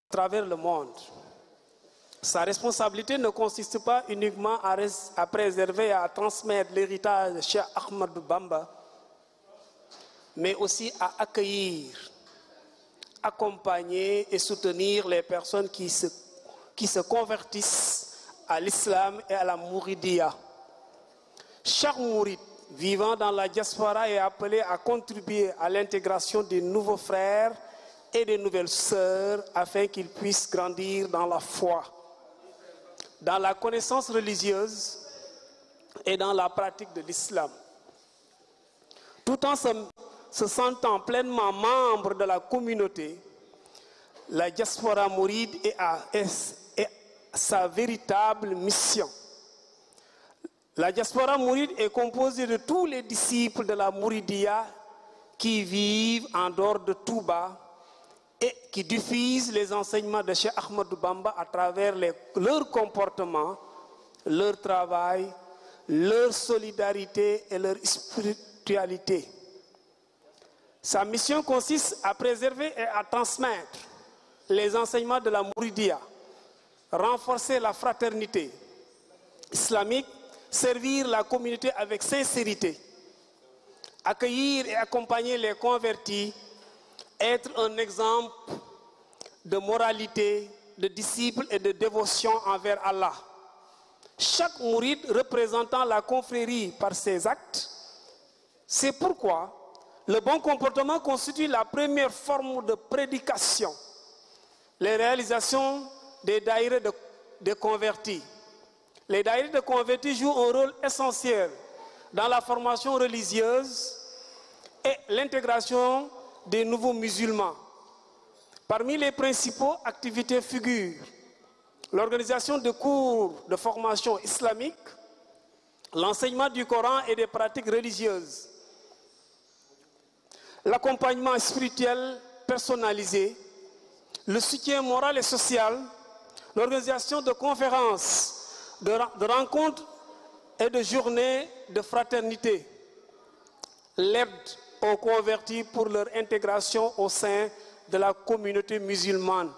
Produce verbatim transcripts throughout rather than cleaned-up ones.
travers le monde. Sa responsabilité ne consiste pas uniquement à, à préserver et à transmettre l'héritage de Cheikh Ahmadou Bamba, mais aussi à accueillir, accompagner et soutenir les personnes qui se, qui se convertissent à l'islam et à la mouridia. Chaque mouride vivant dans la diaspora est appelé à contribuer à l'intégration des nouveaux frères et des nouvelles sœurs afin qu'ils puissent grandir dans la foi, dans la connaissance religieuse et dans la pratique de l'islam. Tout en se, se sentant pleinement membre de la communauté, la diaspora mouride est, à, est, est sa véritable mission. La diaspora mouride est composée de tous les disciples de la Mouridia qui vivent en dehors de Touba et qui diffusent les enseignements de Cheikh Ahmadou Bamba à travers les, leur comportement, leur travail, leur solidarité et leur spiritualité. Sa mission consiste à préserver et à transmettre les enseignements de la Mouridia, renforcer la fraternité islamique, servir la communauté avec sincérité, accueillir et accompagner les convertis, être un exemple de moralité, de disciple et de dévotion envers Allah. Chaque mouride représentant la confrérie par ses actes. C'est pourquoi le bon comportement constitue la première forme de prédication. Les réalisations des daïres de, de convertis. Les daïres de convertis jouent un rôle essentiel dans la formation religieuse et l'intégration des nouveaux musulmans. Parmi les principales activités figurent l'organisation de cours de formation islamique, l'enseignement du Coran et des pratiques religieuses, l'accompagnement spirituel personnalisé, le soutien moral et social, l'organisation de conférences, de, de rencontres et de journées de fraternité, l'aide aux convertis pour leur intégration au sein de la communauté musulmane.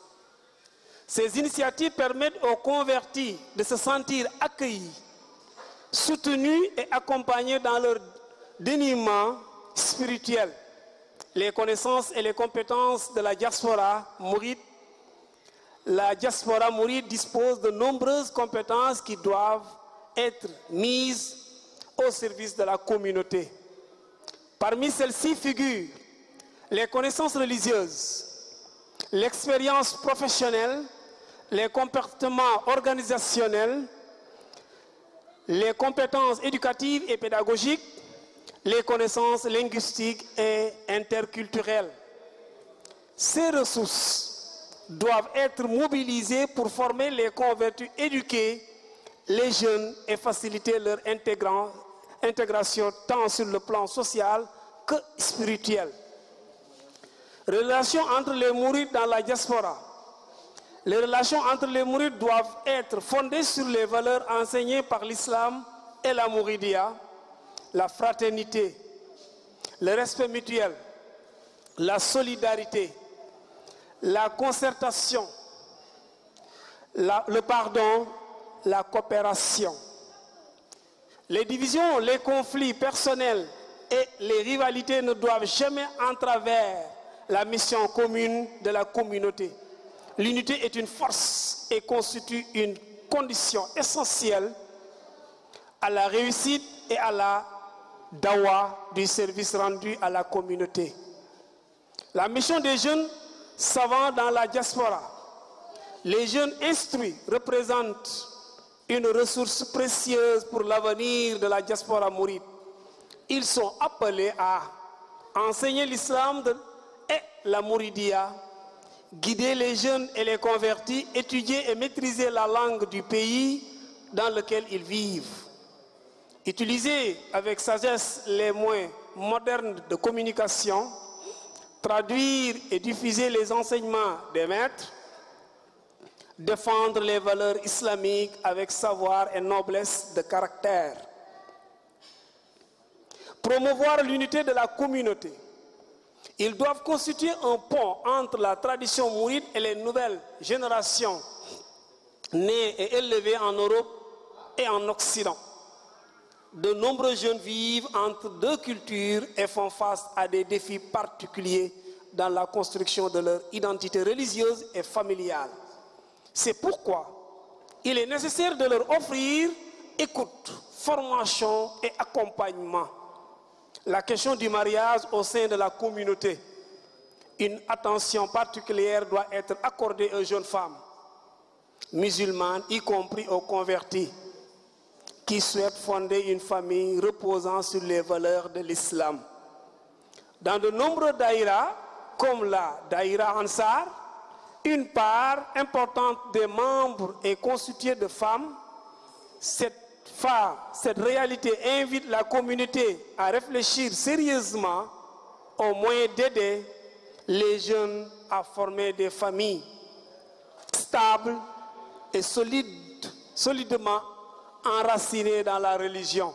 Ces initiatives permettent aux convertis de se sentir accueillis, soutenus et accompagnés dans leur déniement spirituel. Les connaissances et les compétences de la diaspora mouride. La diaspora mouride dispose de nombreuses compétences qui doivent être mises au service de la communauté. Parmi celles-ci figurent les connaissances religieuses, l'expérience professionnelle, les comportements organisationnels, les compétences éducatives et pédagogiques, les connaissances linguistiques et interculturelles. Ces ressources doivent être mobilisées pour former les convertis éduqués, les jeunes et faciliter leur intégration tant sur le plan social que spirituel. Relations entre les mourides dans la diaspora. Les relations entre les mourides doivent être fondées sur les valeurs enseignées par l'islam et la mouridia, la fraternité, le respect mutuel, la solidarité, la concertation, la, le pardon, la coopération. Les divisions, les conflits personnels et les rivalités ne doivent jamais entraver la mission commune de la communauté. L'unité est une force et constitue une condition essentielle à la réussite et à la dawa du service rendu à la communauté. La mission des jeunes savants dans la diaspora. Les jeunes instruits représentent une ressource précieuse pour l'avenir de la diaspora mouride. Ils sont appelés à enseigner l'islam et la mouridia, guider les jeunes et les convertis, étudier et maîtriser la langue du pays dans lequel ils vivent, utiliser avec sagesse les moyens modernes de communication, traduire et diffuser les enseignements des maîtres, défendre les valeurs islamiques avec savoir et noblesse de caractère, promouvoir l'unité de la communauté, Ils doivent constituer un pont entre la tradition mouride et les nouvelles générations nées et élevées en Europe et en Occident. De nombreux jeunes vivent entre deux cultures et font face à des défis particuliers dans la construction de leur identité religieuse et familiale. C'est pourquoi il est nécessaire de leur offrir écoute, formation et accompagnement. La question du mariage au sein de la communauté. Une attention particulière doit être accordée aux jeunes femmes musulmanes, y compris aux convertis, qui souhaitent fonder une famille reposant sur les valeurs de l'islam. Dans de nombreux daïras, comme la daïra Ansar, une part importante des membres est constituée de femmes. Cette, cette réalité invite la communauté à réfléchir sérieusement aux moyens d'aider les jeunes à former des familles stables et solides, solidement enracinées dans la religion.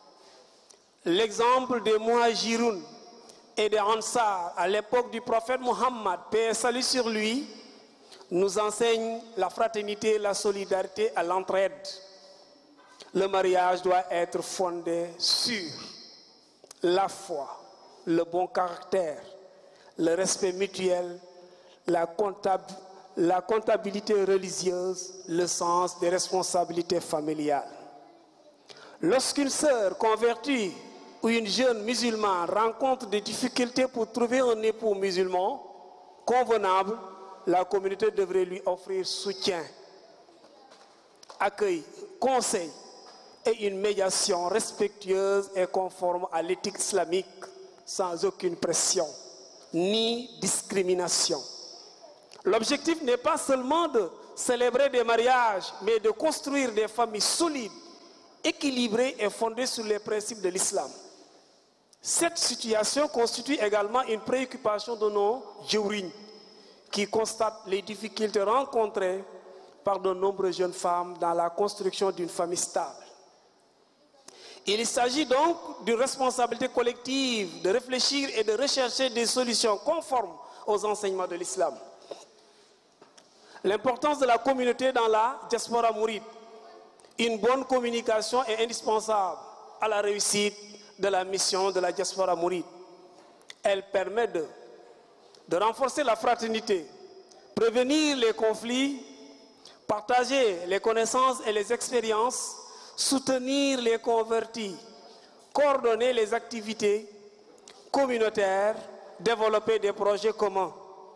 L'exemple des Muhajiroun et des Ansar à l'époque du prophète Mohammed, paix et salut sur lui, nous enseigne la fraternité, la solidarité et l'entraide. Le mariage doit être fondé sur la foi, le bon caractère, le respect mutuel, la, comptab la comptabilité religieuse, le sens des responsabilités familiales. Lorsqu'une sœur convertie ou une jeune musulmane rencontre des difficultés pour trouver un époux musulman convenable, la communauté devrait lui offrir soutien, accueil, conseil et une médiation respectueuse et conforme à l'éthique islamique, sans aucune pression ni discrimination. L'objectif n'est pas seulement de célébrer des mariages, mais de construire des familles solides, équilibrées et fondées sur les principes de l'islam. Cette situation constitue également une préoccupation de nos djawriñ, qui constatent les difficultés rencontrées par de nombreuses jeunes femmes dans la construction d'une famille stable. Il s'agit donc d'une responsabilité collective de réfléchir et de rechercher des solutions conformes aux enseignements de l'islam. L'importance de la communauté dans la diaspora mouride. Une bonne communication est indispensable à la réussite de la mission de la diaspora mouride. Elle permet de, de renforcer la fraternité, prévenir les conflits, partager les connaissances et les expériences, soutenir les convertis, coordonner les activités communautaires, développer des projets communs.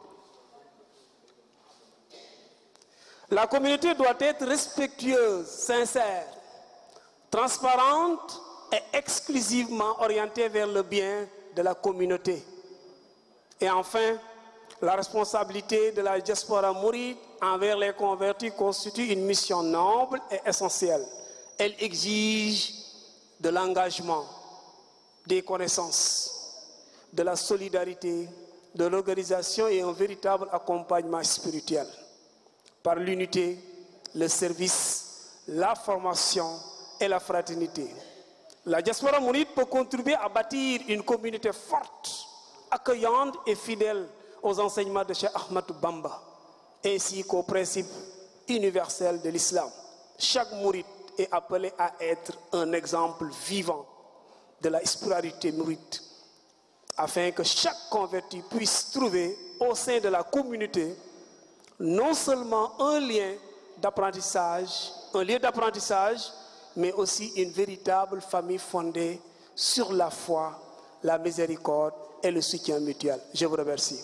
La communauté doit être respectueuse, sincère, transparente et exclusivement orientée vers le bien de la communauté. Et enfin, la responsabilité de la diaspora mouride envers les convertis constitue une mission noble et essentielle. Elle exige de l'engagement, des connaissances, de la solidarité, de l'organisation et un véritable accompagnement spirituel. Par l'unité, le service, la formation et la fraternité. La diaspora mouride peut contribuer à bâtir une communauté forte, accueillante et fidèle aux enseignements de Cheikh Ahmadou Bamba, ainsi qu'aux principes universels de l'islam. Chaque mouride est appelé à être un exemple vivant de la spiritualité mouride, afin que chaque converti puisse trouver au sein de la communauté non seulement un lien d'apprentissage, un lieu d'apprentissage, mais aussi une véritable famille fondée sur la foi, la miséricorde et le soutien mutuel. Je vous remercie.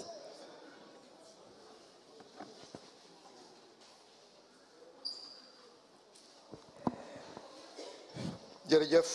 Jërëjëf,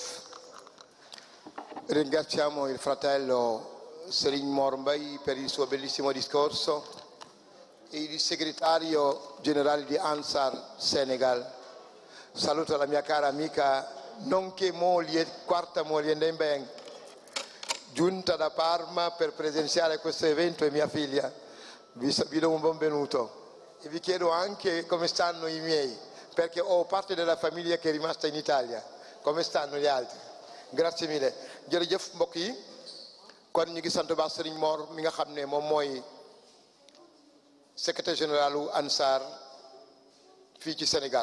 ringraziamo il fratello Serigne Mor Mbaye per il suo bellissimo discorso e il segretario generale di Ansar Senegal. Saluto la mia cara amica, nonché moglie, quarta moglie Ndembeng, giunta da Parma per presenziare a questo evento, e mia figlia. Vi, vi do un benvenuto e vi chiedo anche come stanno i miei, perché ho parte della famiglia che è rimasta in Italia. Come stanno gli altri? Grazie mille. Jërëjëf mbokk yi, kon ñu ngi sant baax Serigne Mor mi nga xam ne moom mooy secrétaire général u Ansar fii ci Sénégal.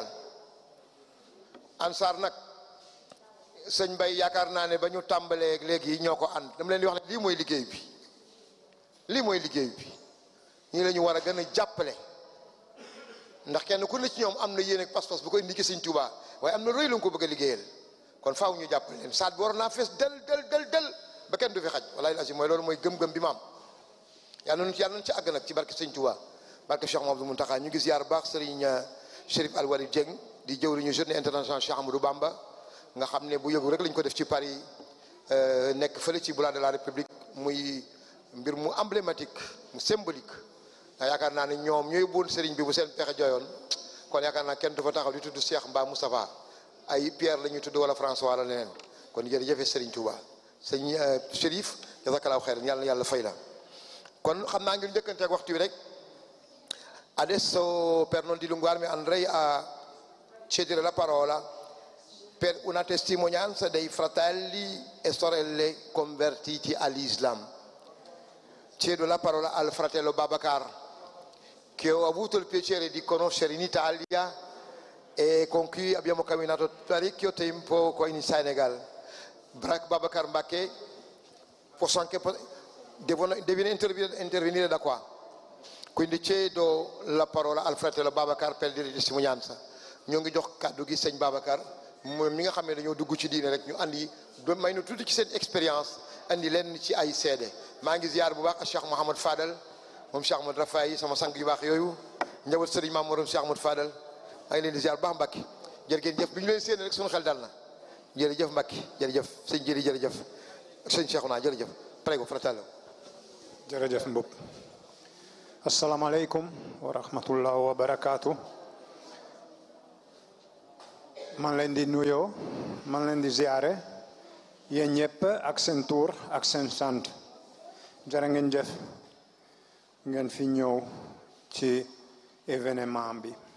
Ansar nag sëñ Mbaye yaakaar naa ne ba ñu tàmbalee léegi ñoo ko ànd dama leen di wax ne lii mooy liggéey bi lii mooy liggéey bi ñii la ñu war a gën a jàppale ndax kenn ku ne ci ñoom am na yéene ak pas-pas bu koy indi ci sëñ Touba waaye am na rëy la nga ko bëgg a liggéeyal kon faaw ñu jàppale leen saat bi war naa fees del del del del ba kenn du fi xaj walaay asi mooy loolu mooy gëm-gëm bi ma am yàlla nañu yàlla nañu ci àgg nag ci barke sëñ Touba barke Cheikh Mamadou Mountakha ñu gis yaar baax Serigne Chérif Alwali Dieng di jëwriñu journée internationale Cheikh Amadou Bamba nga xam ne bu yëgu rek lañ ko def ci Paris nekk fële ci boulevard de la République muy mbir mu emblématique mu symbolique ndax yaakaar naa ne ñoom ñooy boon Serigne bi bu seen pexe joyoon kon yaakaar naa kenn du fa taxaw di tudd Cheikh mbaa Moustapha ay Pierre la ñuy tudd wala François wala leneen kon jërëjëf Serigne Touba sëñ Chérif jazakallahu xayran yàlla yàlla fay la kon xam naa ngir njëkkanteeg waxtu wi rek adesso per non dilungarmi andrei a cedere la parola per una testimonianza dei fratelli e sorelle convertiti all'Islam. Cedo la parola al fratello Babacar che ho avuto il piacere di conoscere in Italia e con cui abbiamo camminato parecchio tempo qua in Senegal. Brak Babacar Mbacké, posso anche devono, devi intervenire, intervenire da qua. Quindi cedo la parola al fratello Babacar per dire testimonianza. ñoo ngi jox kàddu gi sëñ Babacar moom mi nga xam ne dañoo dugg ci diine rek ñu andi do may nu tuuti ci seen expérience andi leen ci ay seede maa ngi ziar bu baax ak Cheikh Mouhamad Fadal moom Cheikh Ahmad Rafaay sama sang yu baax yooyu njabootu sëriñ Maam Moroom Cheikh Ahmad Fadal maa ngi leen di ziar bu baax Mbacke jërë ngeen jëf bi ñu leen séen rek suñu xel dal na jërëjëf Mbacke jërëjëf sëñ jëri jërëjëf sëñ Cheikhouna jërëjëf prego fratello. jërëjëf Mboup. asalaamaaleykum wa rahmatullah wa barakaatu. man leen di nuyoo man leen di ziare yéen ñëpp ak seen tur ak seen sant jërë ngeen jëf ngeen fi ñëw ci événement bi